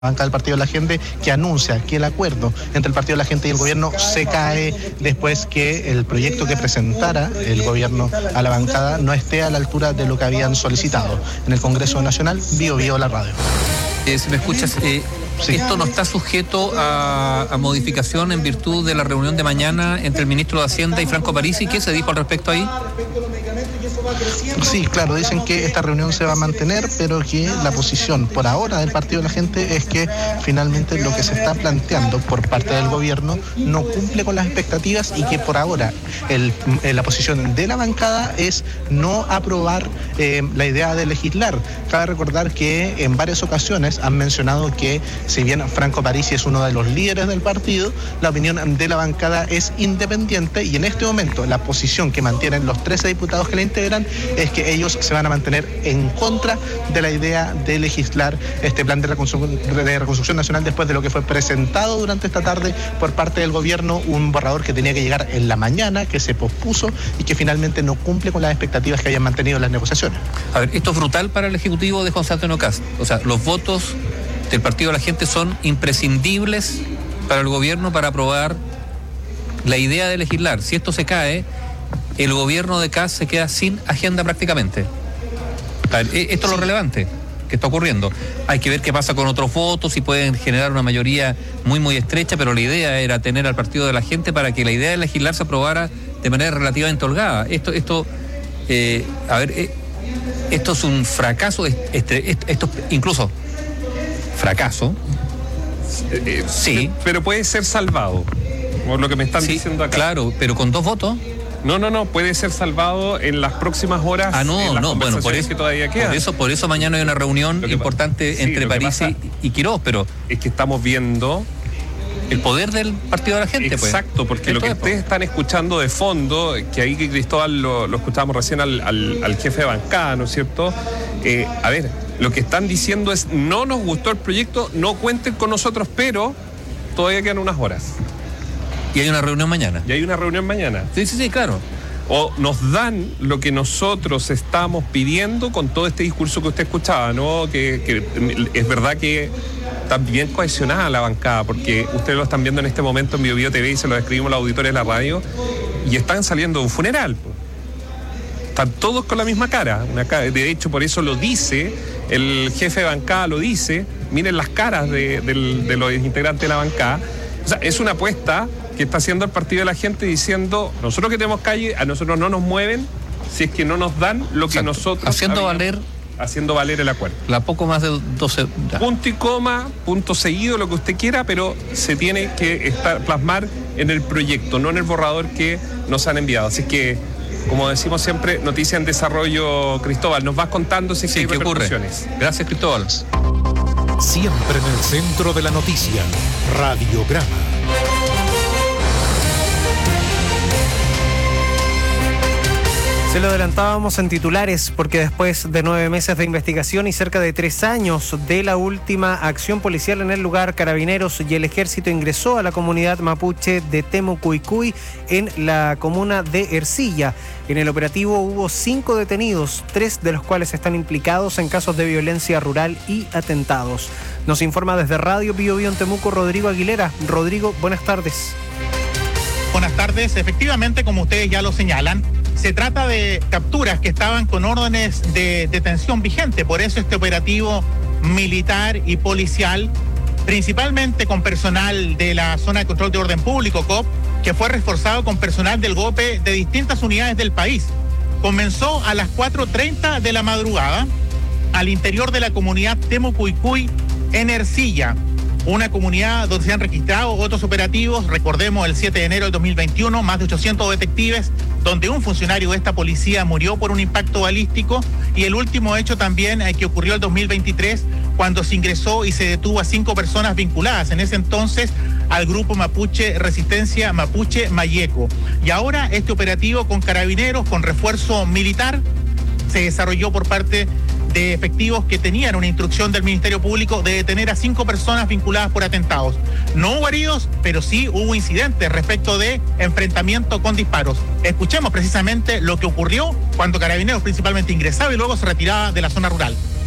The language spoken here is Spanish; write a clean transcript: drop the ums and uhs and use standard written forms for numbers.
banca del Partido de la Gente, que anuncia que el acuerdo entre el Partido de la Gente y el gobierno se cae después que el proyecto que presentara el gobierno a la bancada no esté a la altura de lo que habían solicitado en el Congreso Nacional. Bio la radio. Si me escuchas, sí. Esto no está sujeto a modificación en virtud de la reunión de mañana entre el ministro de Hacienda y Franco Parisi. ¿Qué se dijo al respecto ahí? Sí, claro, dicen que esta reunión se va a mantener, pero que la posición por ahora del Partido de la Gente es que finalmente lo que se está planteando por parte del gobierno no cumple con las expectativas y que por ahora la posición de la bancada es no aprobar la idea de legislar. Cabe recordar que en varias ocasiones han mencionado que si bien Franco Parisi es uno de los líderes del partido, la opinión de la bancada es independiente y en este momento la posición que mantienen los 13 diputados que la integran es que ellos se van a mantener en contra de la idea de legislar este plan de reconstrucción nacional después de lo que fue presentado durante esta tarde por parte del gobierno, un borrador que tenía que llegar en la mañana, que se pospuso y que finalmente no cumple con las expectativas que hayan mantenido en las negociaciones. A ver, esto es brutal para el Ejecutivo de José Antonio Kast. O sea, los votos del Partido de la Gente son imprescindibles para el gobierno para aprobar la idea de legislar. Si esto se cae, el gobierno de Kast se queda sin agenda prácticamente. Esto es lo relevante que está ocurriendo. Hay que ver qué pasa con otros votos, si pueden generar una mayoría muy estrecha, pero la idea era tener al Partido de la Gente para que la idea de legislar se aprobara de manera relativamente holgada. Esto es un fracaso, esto incluso fracaso. Sí. Pero puede ser salvado, por lo que me están diciendo acá. Claro, pero con 2 votos. No, puede ser salvado en las próximas horas. Bueno, por eso que todavía quedan. Por eso mañana hay una reunión importante entre Parisi y Quirós, pero es que estamos viendo el poder del Partido de la Gente. Exacto, porque lo que ustedes están escuchando de fondo, que ahí que Cristóbal lo escuchábamos recién al jefe de bancada, ¿no es cierto? A ver, lo que están diciendo es: no nos gustó el proyecto, no cuenten con nosotros, pero todavía quedan unas horas. Y hay una reunión mañana. Sí, claro. O nos dan lo que nosotros estamos pidiendo con todo este discurso que usted escuchaba, ¿no? Que es verdad que está bien cohesionada la bancada, porque ustedes lo están viendo en este momento en Bio TV y se lo describimos a los auditores de la radio, y están saliendo de un funeral. Están todos con la misma cara. De hecho, por eso lo dice, el jefe de bancada lo dice, miren las caras de los integrantes de la bancada. O sea, es una apuesta que está haciendo el Partido de la Gente diciendo: nosotros que tenemos calle, a nosotros no nos mueven si es que no nos dan lo que nosotros haciendo valer el acuerdo. La poco más de 12. Punto y coma, punto seguido, lo que usted quiera, pero se tiene que plasmar en el proyecto, no en el borrador que nos han enviado. Así que, como decimos siempre, noticia en desarrollo. Cristóbal, nos vas contando si hay repercusiones. Gracias, Cristóbal. Siempre en el centro de la noticia, Radiograma. Se lo adelantábamos en titulares porque después de 9 meses de investigación y cerca de 3 años de la última acción policial en el lugar, Carabineros y el Ejército ingresó a la comunidad mapuche de Temucuicui en la comuna de Ercilla. En el operativo hubo 5 detenidos, 3 de los cuales están implicados en casos de violencia rural y atentados. Nos informa desde Radio Bio en Temuco Rodrigo Aguilera. Rodrigo, buenas tardes. Buenas tardes. Efectivamente, como ustedes ya lo señalan, se trata de capturas que estaban con órdenes de detención vigente. Por eso este operativo militar y policial, principalmente con personal de la Zona de Control de Orden Público, COP, que fue reforzado con personal del GOPE de distintas unidades del país. Comenzó a las 4:30 de la madrugada al interior de la comunidad Temucuicui en Ercilla, una comunidad donde se han registrado otros operativos. Recordemos el 7 de enero del 2021, más de 800 detectives, donde un funcionario de esta policía murió por un impacto balístico, y el último hecho también que ocurrió el 2023, cuando se ingresó y se detuvo a 5 personas vinculadas en ese entonces al grupo mapuche Resistencia Mapuche Mayeco. Y ahora este operativo con Carabineros, con refuerzo militar, se desarrolló por parte de efectivos que tenían una instrucción del Ministerio Público de detener a 5 personas vinculadas por atentados. No hubo heridos, pero sí hubo incidentes respecto de enfrentamiento con disparos. Escuchemos precisamente lo que ocurrió cuando Carabineros principalmente ingresaba y luego se retiraba de la zona rural.